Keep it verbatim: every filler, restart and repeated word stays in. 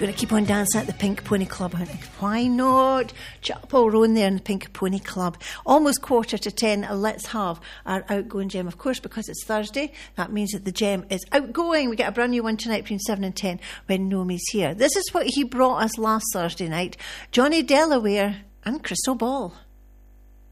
going to keep on dancing at the Pink Pony Club. Why not? Chapel Roan there in the Pink Pony Club. Almost quarter to ten. Let's have our outgoing gem. Of course, because it's Thursday, that means that the gem is outgoing. We get a brand new one tonight between seven and ten when Nomi's here. This is what he brought us last Thursday night. Johnny Delaware and Crystal Ball.